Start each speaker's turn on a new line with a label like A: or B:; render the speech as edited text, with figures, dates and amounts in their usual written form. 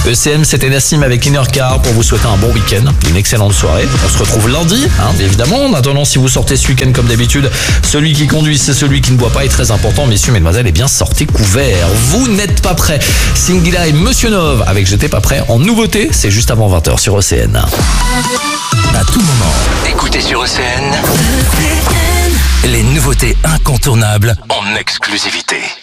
A: ECM, c'était Nassim avec Inner Car pour vous souhaiter un bon week-end, une excellente soirée. On se retrouve lundi, évidemment. En attendant, si vous sortez ce week-end comme d'habitude, celui qui conduit, c'est celui qui ne boit pas, est très important. Messieurs, mesdemoiselles, eh bien, sortez couverts. Vous n'êtes pas prêts. Singila et Monsieur Nov avec J'étais pas prêt en nouveauté, c'est juste avant 20h sur ECN.
B: À tout moment, écoutez sur ECN les nouveautés incontournables en exclusivité.